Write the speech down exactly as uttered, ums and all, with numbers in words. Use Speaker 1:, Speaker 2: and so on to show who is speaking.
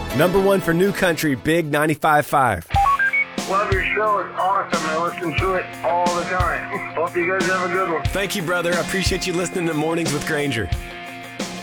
Speaker 1: Number one for New Country, Big ninety-five point five.
Speaker 2: Love your show. It's awesome. I listen to it all the time. Hope you guys have a good one.
Speaker 1: Thank you, brother. I appreciate you listening to Mornings with Granger.